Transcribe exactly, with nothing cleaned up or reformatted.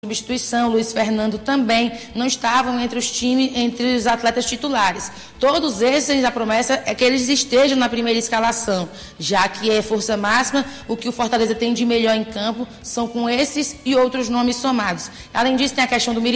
substituição, Luiz Fernando também, não estavam entre os times, entre os atletas titulares. Todos esses, a promessa é que eles estejam na primeira escalação, já que é força máxima, o que o Fortaleza tem de melhor em campo são com esses e outros nomes somados. Além disso, tem a questão do